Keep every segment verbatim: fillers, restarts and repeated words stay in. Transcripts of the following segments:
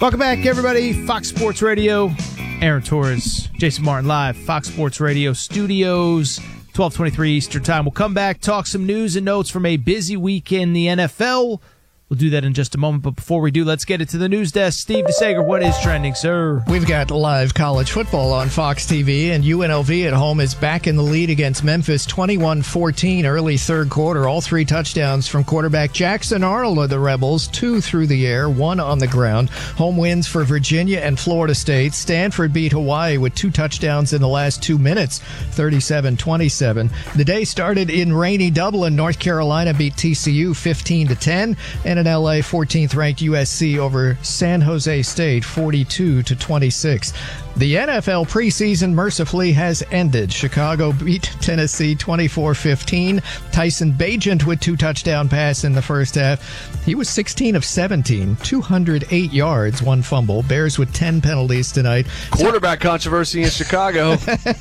Welcome back, everybody. Fox Sports Radio. Aaron Torres, Jason Martin live, Fox Sports Radio studios, twelve twenty-three Eastern Time. We'll come back, talk some news and notes from a busy week in the N F L. We'll do that in just a moment, but before we do, let's get it to the news desk. Steve DeSager, what is trending, sir? We've got live college football on Fox T V, and U N L V at home is back in the lead against Memphis, twenty-one fourteen, early third quarter. All three touchdowns from quarterback Jackson Arnold of the Rebels, two through the air, one on the ground. Home wins for Virginia and Florida State. Stanford beat Hawaii with two touchdowns in the last two minutes, thirty-seven twenty-seven. The day started in rainy Dublin. North Carolina beat T C U fifteen to ten, and in L A, fourteenth ranked U S C over San Jose State, forty-two to twenty-six. The N F L preseason mercifully has ended. Chicago beat Tennessee twenty-four fifteen. Tyson Bagent with two touchdown passes in the first half. He was sixteen of seventeen, two hundred eight yards, one fumble. Bears with ten penalties tonight. Quarterback controversy in Chicago.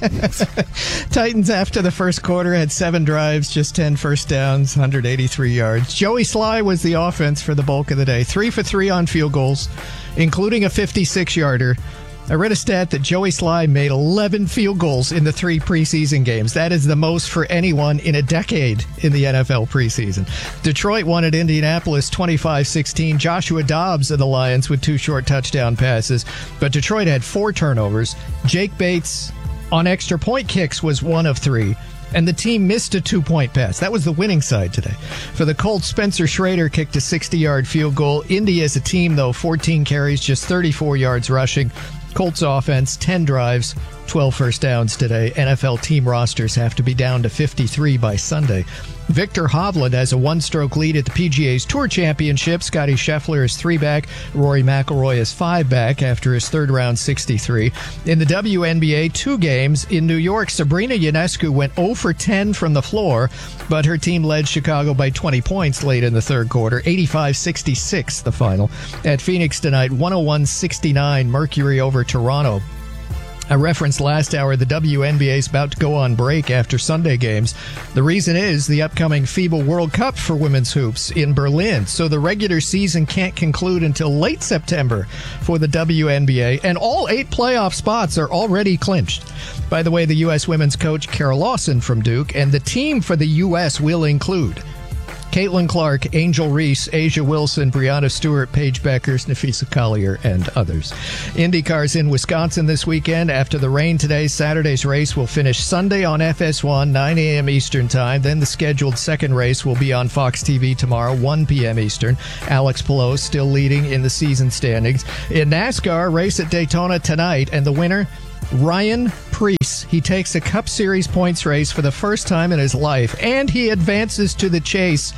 Titans after the first quarter had seven drives, just ten first downs, one hundred eighty-three yards. Joey Sly was the offense for the bulk of the day. Three for three on field goals, including a fifty-six-yarder. I read a stat that Joey Sly made eleven field goals in the three preseason games. That is the most for anyone in a decade in the N F L preseason. Detroit won at Indianapolis twenty-five sixteen. Joshua Dobbs of the Lions with two short touchdown passes. But Detroit had four turnovers. Jake Bates on extra point kicks was one of three. And the team missed a two-point pass. That was the winning side today. For the Colts, Spencer Schrader kicked a sixty-yard field goal. Indy as a team, though, fourteen carries, just thirty-four yards rushing. Colts offense, ten drives, twelve first downs today. N F L team rosters have to be down to fifty-three by Sunday. Victor Hovland has a one-stroke lead at the P G A's Tour Championship. Scotty Scheffler is three-back. Rory McIlroy is five-back after his third-round sixty-three. In the W N B A, two games in New York, Sabrina Ionescu went zero for ten from the floor, but her team led Chicago by twenty points late in the third quarter, eighty-five sixty-six the final. At Phoenix tonight, one oh one sixty-nine, Mercury over Toronto. I referenced last hour the W N B A is about to go on break after Sunday games. The reason is the upcoming FIBA World Cup for women's hoops in Berlin. So the regular season can't conclude until late September for the W N B A, and all eight playoff spots are already clinched. By the way, the U S women's coach, Carol Lawson from Duke, and the team for the U S will include Caitlin Clark, Angel Reese, Asia Wilson, Brianna Stewart, Paige Beckers, Nafisa Collier, and others. IndyCar's in Wisconsin this weekend. After the rain today, Saturday's race will finish Sunday on F S one, nine a.m. Eastern Time. Then the scheduled second race will be on Fox T V tomorrow, one p.m. Eastern. Alex Palou still leading in the season standings. In NASCAR, race at Daytona tonight, and the winner, Ryan Preece. He takes a Cup Series points race for the first time in his life, and he advances to the chase.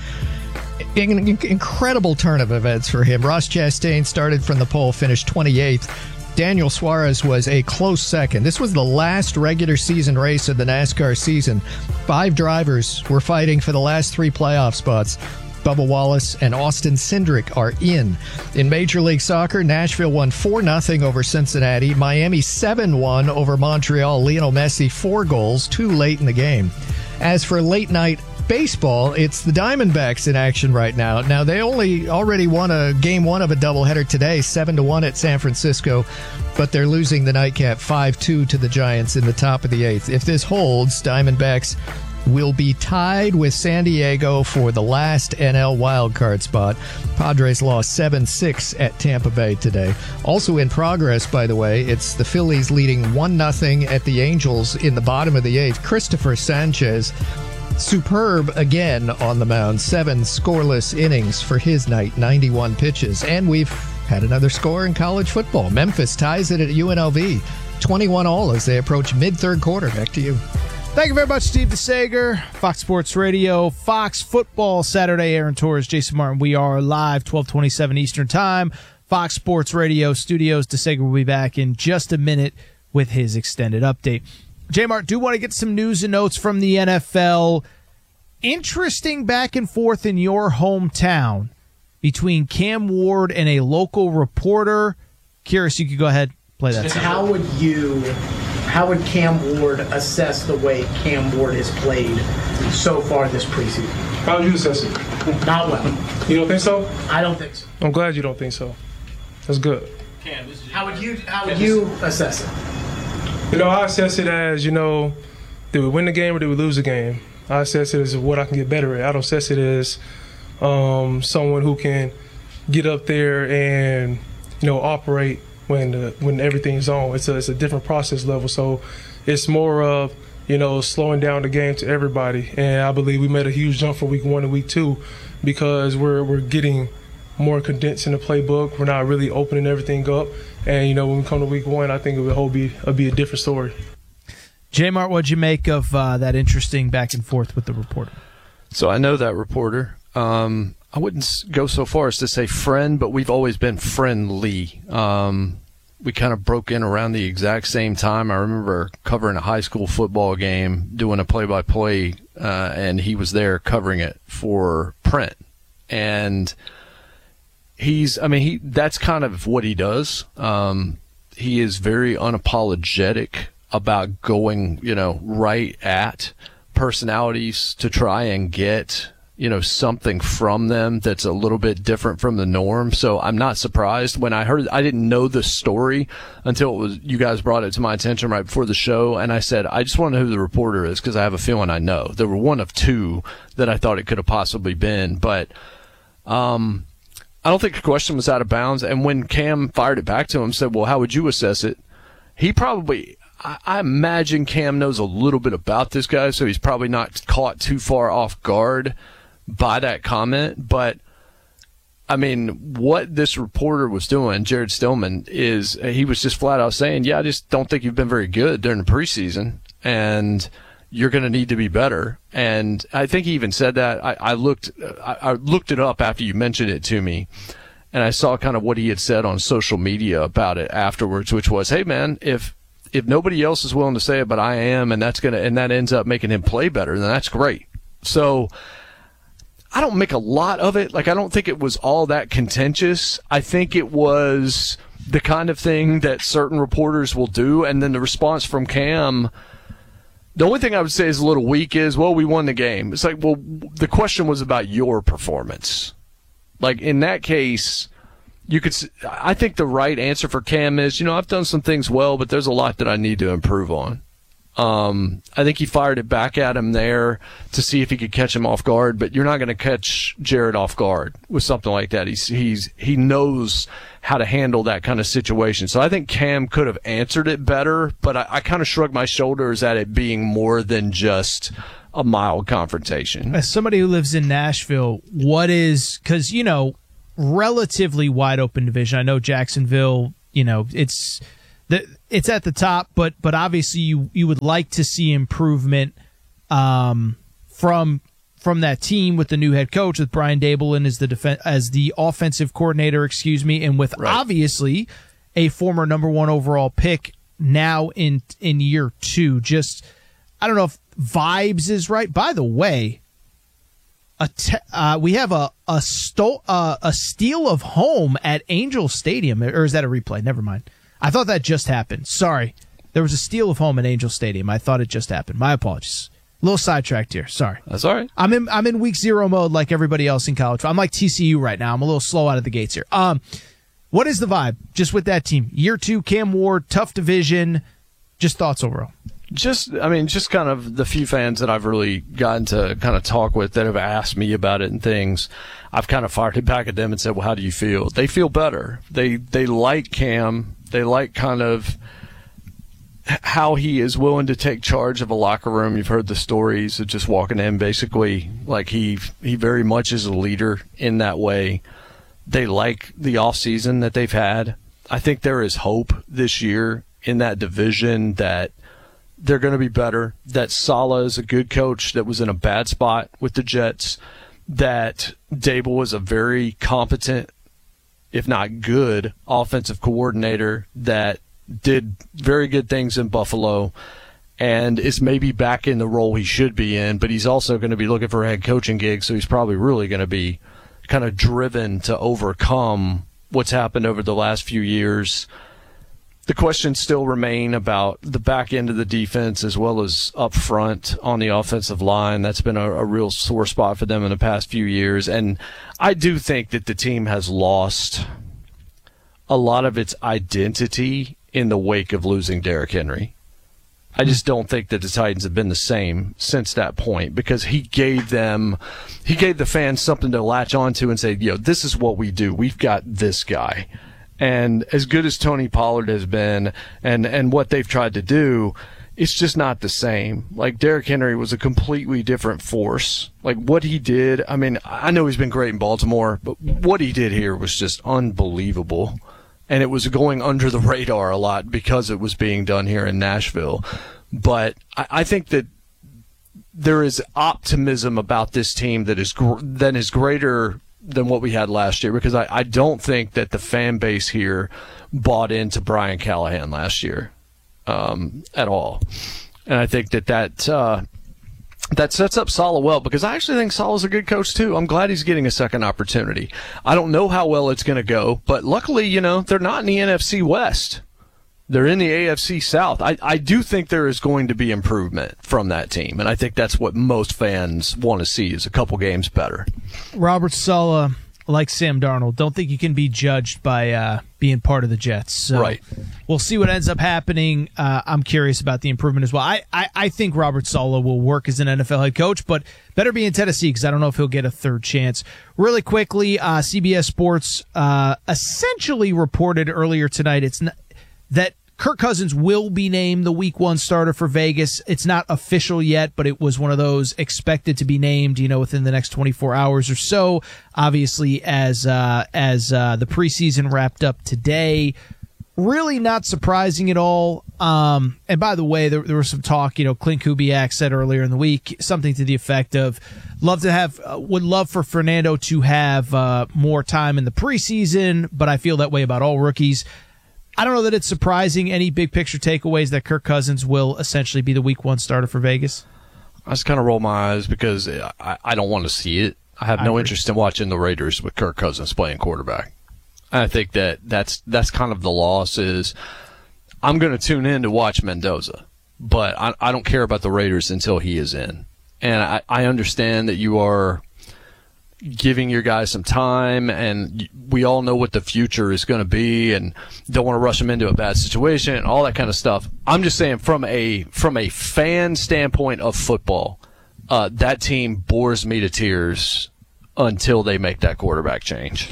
An incredible turn of events for him. Ross Chastain started from the pole, finished twenty-eighth. Daniel Suarez was a close second. This was the last regular season race of the NASCAR season. Five drivers were fighting for the last three playoff spots. Bubba Wallace and Austin Cindric are in. In Major League Soccer, Nashville won four nothing over Cincinnati. Miami seven one over Montreal. Lionel Messi, four goals, two late in the game. As for late night baseball, it's the Diamondbacks in action right now. Now, they only already won a game one of a doubleheader today, seven to one at San Francisco, but they're losing the nightcap five two to the Giants in the top of the eighth. If this holds, Diamondbacks will be tied with San Diego for the last N L wildcard spot. Padres lost seven six at Tampa Bay today. Also in progress, by the way, it's the Phillies leading one nothing at the Angels in the bottom of the eighth. Christopher Sanchez, superb again on the mound. Seven scoreless innings for his night, ninety-one pitches. And we've had another score in college football. Memphis ties it at U N L V, twenty-one all as they approach mid-third quarter. Back to you. Thank you very much, Steve DeSager. Fox Sports Radio, Fox Football Saturday. Aaron Torres, Jason Martin. We are live, twelve twenty-seven Eastern Time. Fox Sports Radio Studios. DeSager will be back in just a minute with his extended update. J-Mart, do want to get some news and notes from the N F L. Interesting back and forth in your hometown between Cam Ward and a local reporter. Curious, you could go ahead, play that sound. How would you... How would Cam Ward assess the way Cam Ward has played so far this preseason? How would you assess it? Not well. You don't think so? I don't think so. I'm glad you don't think so. That's good. How would you how would you assess it? You know, I assess it as, you know, did we win the game or did we lose the game? I assess it as what I can get better at. I don't assess it as um, someone who can get up there and, you know, operate when the, when everything's on. It's a, it's a different process level. So it's more of, you know, slowing down the game to everybody. And I believe we made a huge jump from week one to week two because we're we're getting more condensed in the playbook. We're not really opening everything up. And, you know, when we come to week one, I think it will be, it'll be a different story. J-Mart, what'd you make of uh, that interesting back and forth with the reporter? So I know that reporter. Um, I wouldn't go so far as to say friend, but we've always been friendly. Um, we kind of broke in around the exact same time. I remember covering a high school football game, doing a play-by-play, uh, and he was there covering it for print. And he's, I mean, he that's kind of what he does. Um, he is very unapologetic about going, you know, right at personalities to try and get, you know, something from them that's a little bit different from the norm. So I'm not surprised when I heard, I didn't know the story until it was, you guys brought it to my attention right before the show. And I said, I just want to know who the reporter is because I have a feeling I know. There were one of two that I thought it could have possibly been, but, um, I don't think the question was out of bounds. And when Cam fired it back to him, said, well, how would you assess it? He probably, I, I imagine Cam knows a little bit about this guy, so he's probably not caught too far off guard by that comment. But, I mean, what this reporter was doing, Jared Stillman, is he was just flat out saying, yeah, I just don't think you've been very good during the preseason, and you're going to need to be better. And I think he even said that. I, I looked I, I looked it up after you mentioned it to me, and I saw kind of what he had said on social media about it afterwards, which was, hey, man, if if nobody else is willing to say it, but I am, and that's gonna and that ends up making him play better, then that's great. So I don't make a lot of it. Like, I don't think it was all that contentious. I think it was the kind of thing that certain reporters will do, and then the response from Cam, the only thing I would say is a little weak is, well, we won the game. It's like, well, the question was about your performance. Like, in that case, you could. I think the right answer for Cam is, you know, I've done some things well, but there's a lot that I need to improve on. Um, I think he fired it back at him there to see if he could catch him off guard, but you're not going to catch Jared off guard with something like that. He's he's he knows how to handle that kind of situation. So I think Cam could have answered it better, but I, I kind of shrugged my shoulders at it being more than just a mild confrontation. As somebody who lives in Nashville, what is, because, you know, relatively wide open division. I know Jacksonville, you know, it's the it's at the top, but but obviously you you would like to see improvement um, from from that team with the new head coach, with Brian Daboll as the def- as the offensive coordinator, excuse me, and with right. obviously a former number one overall pick now in in year two. Just, I don't know if vibes is right. By the way, a te- uh, we have a a, sto- uh, a steal of home at Angel Stadium, or is that a replay? Never mind. I thought that just happened. Sorry. There was a steal of home at Angel Stadium. I thought it just happened. My apologies. A little sidetracked here. Sorry. That's all right. I'm in I'm in week zero mode like everybody else in college. I'm like T C U right now. I'm a little slow out of the gates here. Um, what is the vibe just with that team? Year two, Cam Ward, tough division. Just thoughts overall. Just, I mean, just kind of the few fans that I've really gotten to kind of talk with that have asked me about it and things, I've kind of fired it back at them and said, well, how do you feel? They feel better. They they like Cam. They like kind of how he is willing to take charge of a locker room. You've heard the stories of just walking in, basically, like he he very much is a leader in that way. They like the offseason that they've had. I think there is hope this year in that division that they're going to be better, that Saleh is a good coach that was in a bad spot with the Jets, that Daboll is a very competent, if not good, offensive coordinator that did very good things in Buffalo and is maybe back in the role he should be in, but he's also going to be looking for a head coaching gig, so he's probably really going to be kind of driven to overcome what's happened over the last few years. The questions still remain about the back end of the defense as well as up front on the offensive line. That's been a, a real sore spot for them in the past few years. And I do think that the team has lost a lot of its identity in the wake of losing Derrick Henry. I just don't think that the Titans have been the same since that point, because he gave them, he gave the fans something to latch onto and say, you know, this is what we do. We've got this guy. And as good as Tony Pollard has been and, and what they've tried to do, it's just not the same. Like, Derrick Henry was a completely different force. Like, what he did, I mean, I know he's been great in Baltimore, but what he did here was just unbelievable. And it was going under the radar a lot because it was being done here in Nashville. But I, I think that there is optimism about this team that is gr- that is greater than what we had last year, because I, I don't think that the fan base here bought into Brian Callahan last year um, at all. And I think that that, uh, that sets up Saleh well, because I actually think Saleh's a good coach too. I'm glad he's getting a second opportunity. I don't know how well it's going to go, but luckily, you know, they're not in the N F C West. They're in the A F C South. I, I do think there is going to be improvement from that team, and I think that's what most fans want to see, is a couple games better. Robert Saleh, like Sam Darnold, don't think you can be judged by uh, being part of the Jets. So right. We'll see what ends up happening. Uh, I'm curious about the improvement as well. I, I, I think Robert Saleh will work as an N F L head coach, but better be in Tennessee, because I don't know if he'll get a third chance. Really quickly, uh, C B S Sports uh, essentially reported earlier tonight it's not, that Kirk Cousins will be named the week one starter for Vegas. It's not official yet, but it was one of those expected to be named, you know, within the next twenty-four hours or so. Obviously, as uh, as uh, the preseason wrapped up today, really not surprising at all. Um, and by the way, there, there was some talk, you know, Clint Kubiak said earlier in the week something to the effect of, love to have, uh, would love for Fernando to have uh, more time in the preseason, but I feel that way about all rookies. I don't know that it's surprising. Any big picture takeaways that Kirk Cousins will essentially be the week one starter for Vegas? I just kind of roll my eyes because I, I don't want to see it. I have no I interest in watching the Raiders with Kirk Cousins playing quarterback. I think that that's that's kind of the loss. Is I'm going to tune in to watch Mendoza, but I, I don't care about the Raiders until he is in. And I, I understand that you are giving your guys some time, and we all know what the future is going to be, and don't want to rush them into a bad situation and all that kind of stuff. I'm just saying, from a from a fan standpoint of football, uh, that team bores me to tears until they make that quarterback change.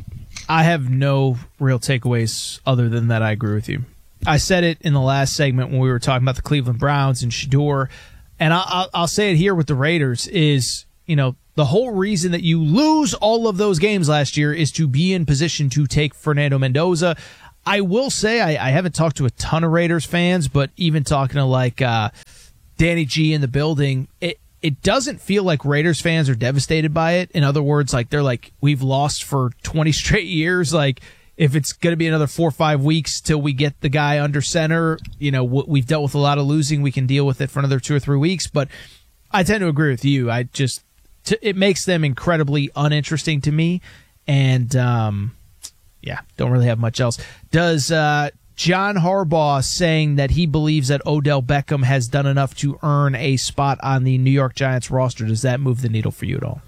I have no real takeaways other than that I agree with you. I said it in the last segment when we were talking about the Cleveland Browns and Shedeur, and I'll, I'll say it here with the Raiders is, you know, the whole reason that you lose all of those games last year is to be in position to take Fernando Mendoza. I will say I, I haven't talked to a ton of Raiders fans, but even talking to like uh, Danny G in the building, it, it doesn't feel like Raiders fans are devastated by it. In other words, like they're like, we've lost for twenty straight years. Like, if it's going to be another four or five weeks till we get the guy under center, you know, we've dealt with a lot of losing. We can deal with it for another two or three weeks. But I tend to agree with you. I just, it makes them incredibly uninteresting to me, and um, yeah, don't really have much else. Does uh, John Harbaugh saying that he believes that Odell Beckham has done enough to earn a spot on the New York Giants roster, does that move the needle for you at all?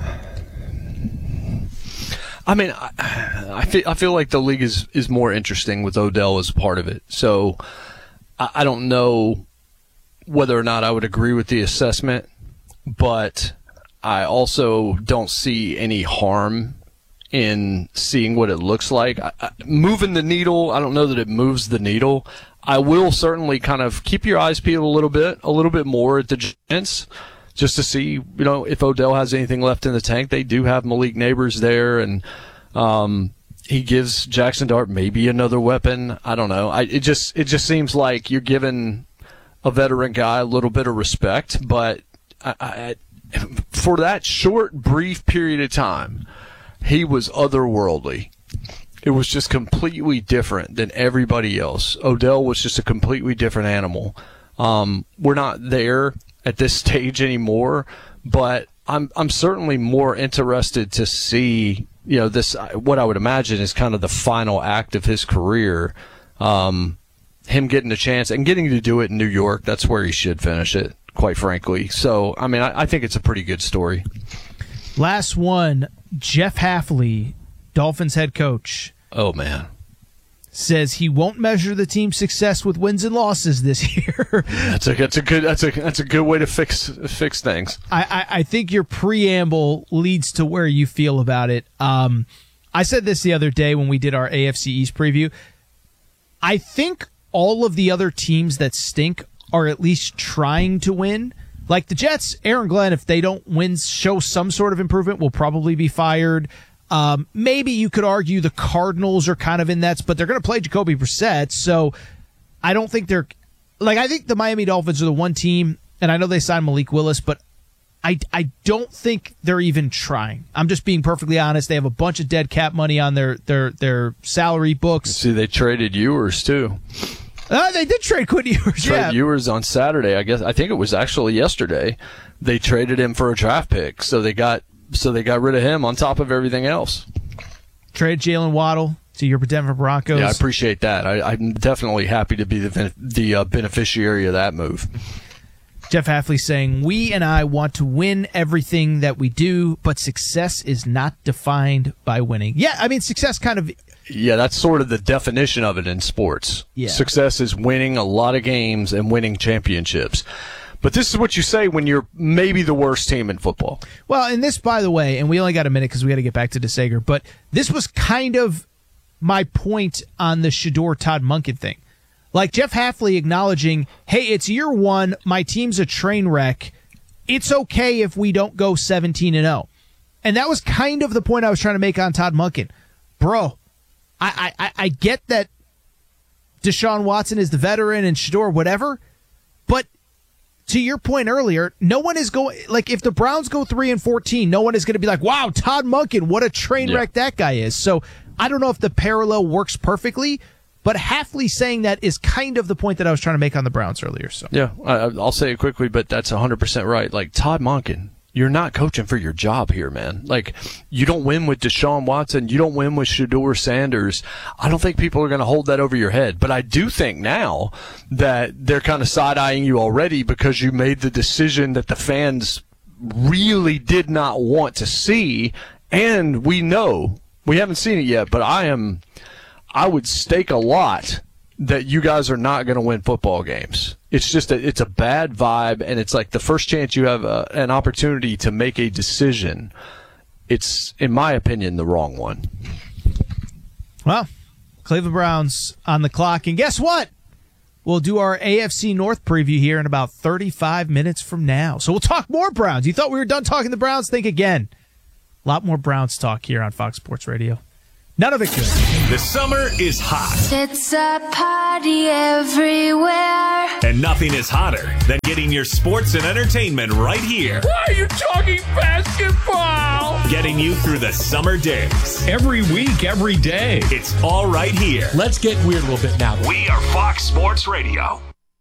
I mean, I, I feel I feel like the league is, is more interesting with Odell as part of it. So I, I don't know whether or not I would agree with the assessment, but I also don't see any harm in seeing what it looks like. I, I, moving the needle, I don't know that it moves the needle. I will certainly kind of keep your eyes peeled a little bit, a little bit more at the Giants, just to see, you know, if Odell has anything left in the tank. They do have Malik Neighbors there, and um, he gives Jackson Dart maybe another weapon. I don't know. I, it just it just seems like you're giving a veteran guy a little bit of respect, but I, I for that short, brief period of time, he was otherworldly. It was just completely different than everybody else. Odell was just a completely different animal. Um, we're not there at this stage anymore, but I'm I'm certainly more interested to see, you know, this, what I would imagine is kind of the final act of his career. Um, him getting a chance and getting to do it in New York, that's where he should finish it, quite frankly. So, I mean, I, I think it's a pretty good story. Last one, Jeff Hafley, Dolphins head coach. Oh, man. says he won't measure the team's success with wins and losses this year. That's a that's a good that's a that's a good way to fix fix things. I, I, I think your preamble leads to where you feel about it. Um, I said this the other day when we did our A F C East preview. I think all of the other teams that stink are at least trying to win. Like the Jets, Aaron Glenn, if they don't win, show some sort of improvement, will probably be fired. Um, maybe you could argue the Cardinals are kind of in that, but they're going to play Jacoby Brissett. So I don't think they're like, I think the Miami Dolphins are the one team, and I know they signed Malik Willis, but I, I don't think they're even trying. I'm just being perfectly honest. They have a bunch of dead cap money on their, their, their salary books. See, they traded Ewers too. Uh, they did trade Quinn Ewers. Trade yeah. Ewers on Saturday. I guess I think it was actually yesterday. They traded him for a draft pick, so they got so they got rid of him on top of everything else. Trade Jalen Waddle to your Denver Broncos. Yeah, I appreciate that. I, I'm definitely happy to be the the uh, beneficiary of that move. Jeff Hafley saying, we and I want to win everything that we do, but success is not defined by winning. Yeah, I mean, success kind of... Yeah, that's sort of the definition of it in sports. Yeah. Success is winning a lot of games and winning championships. But this is what you say when you're maybe the worst team in football. Well, and this, by the way, and we only got a minute because we got to get back to DeSager, but this was kind of my point on the Shedeur Todd Monken thing. Like Jeff Hafley acknowledging, hey, it's year one, my team's a train wreck. It's okay if we don't go seventeen and oh. And that was kind of the point I was trying to make on Todd Monken. Bro, I, I, I get that Deshaun Watson is the veteran and Shedeur, whatever, but to your point earlier, no one is going, like if the Browns go three and fourteen, no one is going to be like, wow, Todd Monken, what a train yeah. wreck that guy is. So I don't know if the parallel works perfectly, but Hafley saying that is kind of the point that I was trying to make on the Browns earlier. So yeah, I, I'll say it quickly, but that's one hundred percent right. Like Todd Monken, you're not coaching for your job here, man. Like you don't win with Deshaun Watson, you don't win with Shedeur Sanders. I don't think people are going to hold that over your head, but I do think now that they're kind of side-eyeing you already because you made the decision that the fans really did not want to see, and we know we haven't seen it yet, but I am. I would stake a lot that you guys are not going to win football games. It's just a, it's a bad vibe, and it's like the first chance you have a, an opportunity to make a decision, it's, in my opinion, the wrong one. Well, Cleveland Browns on the clock, and guess what? We'll do our A F C North preview here in about thirty-five minutes from now. So we'll talk more Browns. You thought we were done talking the Browns? Think again. A lot more Browns talk here on Fox Sports Radio. None of it good. The summer is hot. It's a party everywhere. And nothing is hotter than getting your sports and entertainment right here. Why are you talking basketball? Getting you through the summer days. Every week, every day. It's all right here. Let's get weird a little bit now. We are Fox Sports Radio.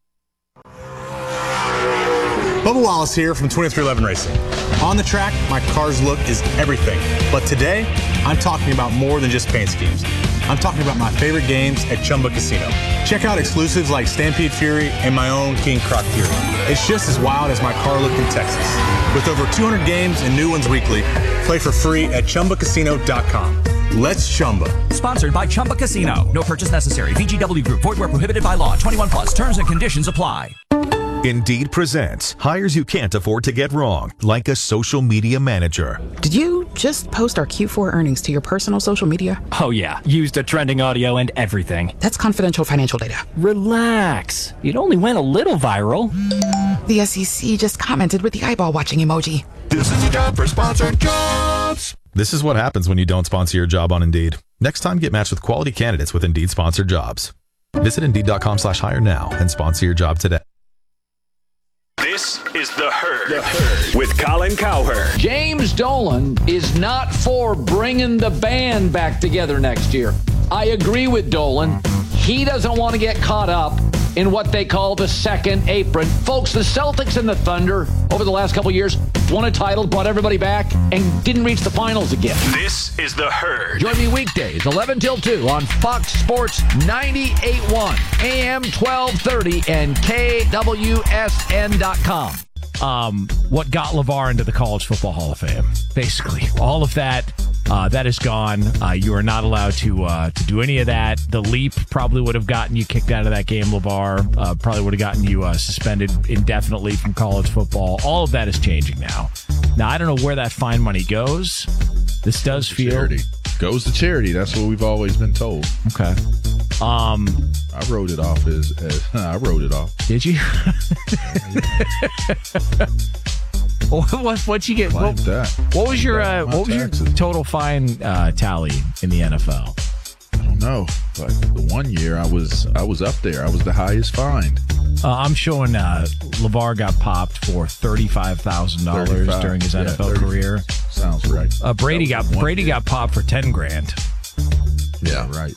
Bubba Wallace here from twenty-three eleven Racing. On the track, my car's look is everything. But today, I'm talking about more than just paint schemes. I'm talking about my favorite games at Chumba Casino. Check out exclusives like Stampede Fury and my own King Croc Fury. It's just as wild as my car look in Texas. With over two hundred games and new ones weekly, play for free at Chumba Casino dot com. Let's Chumba. Sponsored by Chumba Casino. No purchase necessary. V G W Group. Void where prohibited by law. twenty-one plus. Terms and conditions apply. Indeed presents hires you can't afford to get wrong, like a social media manager. Did you just post our Q four earnings to your personal social media? Oh yeah, used the trending audio and everything. That's confidential financial data. Relax. It only went a little viral. The S E C just commented with the eyeball watching emoji. This is a job for sponsored jobs. This is what happens when you don't sponsor your job on Indeed. Next time, get matched with quality candidates with Indeed sponsored jobs. Visit Indeed.com slash hire now and sponsor your job today. This is The Herd, the Herd. With Colin Cowherd. James Dolan is not for bringing the band back together next year. I agree with Dolan. He doesn't want to get caught up in what they call the second apron. Folks, the Celtics and the Thunder over the last couple of years won a title, brought everybody back, and didn't reach the finals again. This is The Herd. Join me weekdays, eleven till two on Fox Sports ninety-eight point one, A M twelve thirty, and K W S N dot com. Um, what got LeVar into the College Football Hall of Fame, basically. All of that Uh, that is gone. Uh, you are not allowed to uh, to do any of that. The leap probably would have gotten you kicked out of that game, LeVar. Uh, probably would have gotten you uh, suspended indefinitely from college football. All of that is changing now. Now, I don't know where that fine money goes. This does feel... Charity. Goes to charity. That's what we've always been told. Okay. Um, I wrote it off as, as I wrote it off. Did you? what what what'd you get? What, that. what was your uh, what was taxes. your total fine uh, tally in the N F L? I don't know. But the one year I was I was up there. I was the highest fined. Uh, I'm showing uh, LeVar got popped for thirty-five thousand dollars during his yeah, N F L thirty career. Sounds right. Uh, Brady got Brady year. got popped for ten grand. Yeah, right.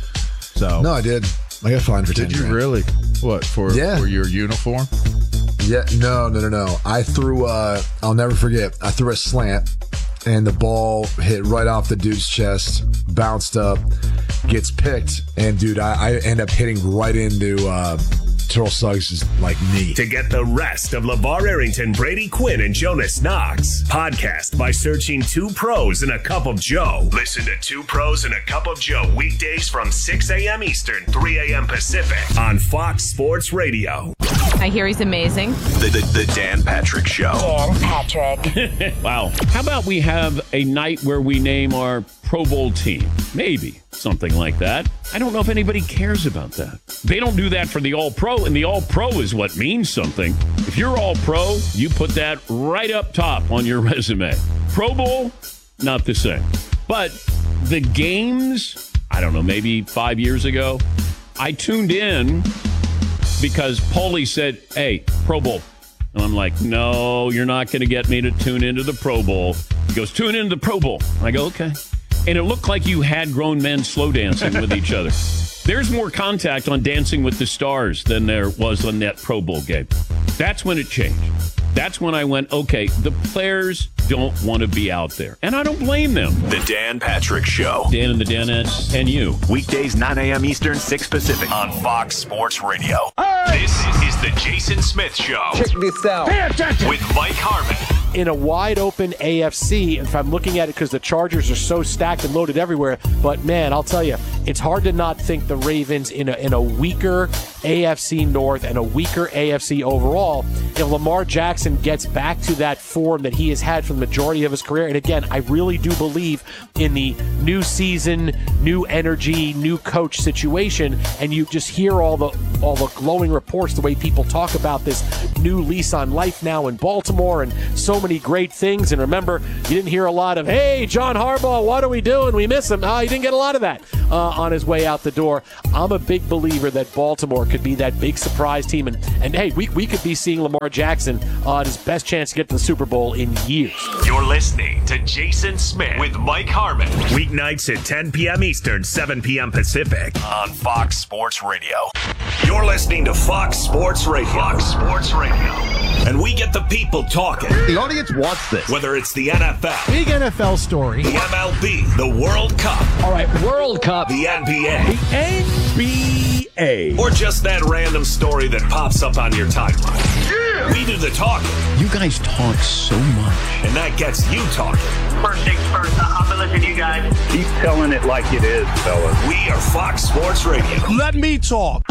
So no, I did. I got fined for ten. Did you grand. really? What for? Yeah. For your uniform? Yeah. No, no, no, no. I threw. Uh, I'll never forget. I threw a slant, and the ball hit right off the dude's chest, bounced up, gets picked, and dude, I, I end up hitting right into uh, Terrell Suggs' like knee. To get the rest of LeVar Arrington, Brady Quinn, and Jonas Knox, podcast by searching Two Pros and a Cup of Joe. Listen to Two Pros and a Cup of Joe weekdays from six a.m. Eastern, three a.m. Pacific on Fox Sports Radio. I hear he's amazing. The, the, the Dan Patrick Show. Dan Patrick. Wow. How about we have a night where we name our Pro Bowl team? Maybe something like that. I don't know if anybody cares about that. They don't do that for the All-Pro, and the All-Pro is what means something. If you're All-Pro, you put that right up top on your resume. Pro Bowl, not the same. But the games, I don't know, maybe five years ago, I tuned in because Paulie said, hey, Pro Bowl. And I'm like, no, you're not going to get me to tune into the Pro Bowl. He goes, tune into the Pro Bowl. And I go, okay. And it looked like you had grown men slow dancing with each other. There's more contact on Dancing with the Stars than there was on that Pro Bowl game. That's when it changed. That's when I went, okay, the players don't want to be out there. And I don't blame them. The Dan Patrick Show. Dan and the Danettes and you. Weekdays, nine a.m. Eastern, six Pacific on Fox Sports Radio. This is the Jason Smith Show. Check this out. Pay attention. With Mike Harmon. In a wide open A F C, if I'm looking at it because the Chargers are so stacked and loaded everywhere, but man, I'll tell you, it's hard to not think the Ravens in a, in a weaker A F C North and a weaker A F C overall. If Lamar Jackson gets back to that form that he has had for the majority of his career, and again, I really do believe in the new season, new energy, new coach situation, and you just hear all the all the glowing reports, the way people talk about this new lease on life now in Baltimore, and so many great things. And remember, you didn't hear a lot of, hey, John Harbaugh, what are we doing? We miss him. Uh, you didn't get a lot of that uh, on his way out the door. I'm a big believer that Baltimore could be that big surprise team. And, and hey, we, we could be seeing Lamar Jackson on his best chance to get to the Super Bowl in years. You're listening to Jason Smith with Mike Harmon. Weeknights at ten p.m. Eastern, seven p.m. Pacific on Fox Sports Radio. You're listening to Fox Sports Radio. Fox Sports Radio. And we get the people talking. The audience wants this. Whether it's the N F L, big N F L story, the M L B, the World Cup. All right, World Cup. The N B A. The N B A. Or just that random story that pops up on your timeline. Yeah. We do the talking. You guys talk so much. And that gets you talking. First things first, I'm going to listen to you guys. Keep telling it like it is, fellas. We are Fox Sports Radio. Let me talk.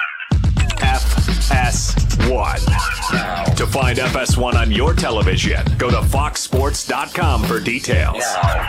F S one. To find F S one on your television, go to fox sports dot com for details.